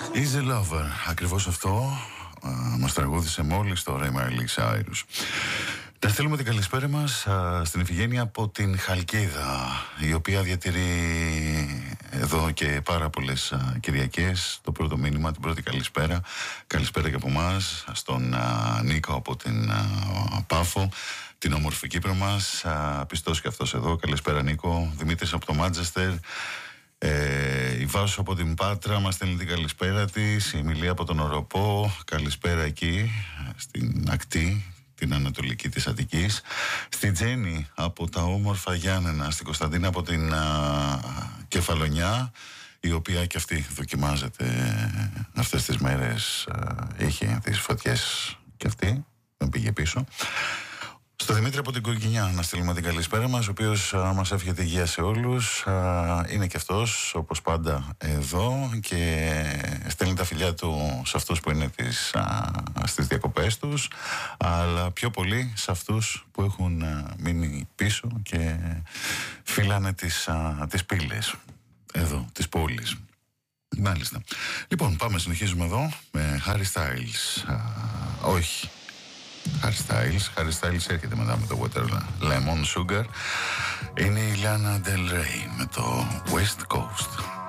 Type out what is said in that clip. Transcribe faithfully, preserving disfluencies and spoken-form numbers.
Easy Lover, ακριβώς αυτό α, μας τραγούδισε μόλις τώρα η Miley Cyrus. Να στείλουμε την καλησπέρα μας α, στην Ιφηγένεια από την Χαλκίδα, η οποία διατηρεί εδώ και πάρα πολλές α, Κυριακές το πρώτο μήνυμα, την πρώτη καλησπέρα. Καλησπέρα και από εμάς, στον α, Νίκο από την α, Πάφο, την όμορφη Κύπρο μας, α, πιστός και αυτός εδώ. Καλησπέρα Νίκο. Δημήτρης από το Μάντσεστερ. Ε, η Βάσο από την Πάτρα μας στέλνει την καλησπέρα της. Η Εμιλία από τον Οροπό, καλησπέρα εκεί στην ακτή, την ανατολική της Αττικής. Στη Τζέννη από τα όμορφα Γιάννενα, στην Κωνσταντίνα από την α, Κεφαλονιά, η οποία και αυτή δοκιμάζεται αυτές τις μέρες, α, είχε τις φωτιές και αυτή, δεν πήγε πίσω. Στο Δημήτρη από την Κουρκινιά να στείλουμε την καλησπέρα μας, ο οποίος α, μας εύχεται υγεία σε όλους. Α, είναι και αυτός όπως πάντα εδώ και στέλνει τα φιλιά του σε αυτούς που είναι τις, α, στις διακοπές τους, αλλά πιο πολύ σε αυτούς που έχουν α, μείνει πίσω και φύλανε τις, α, τις πύλες εδώ της πόλης. Μάλιστα. Λοιπόν, πάμε, συνεχίζουμε εδώ με Harry Styles. Α, όχι Harry Styles, Harry Styles έρχεται μετά με το Water Lemon Sugar. Είναι η Lana Del Rey με το West Coast.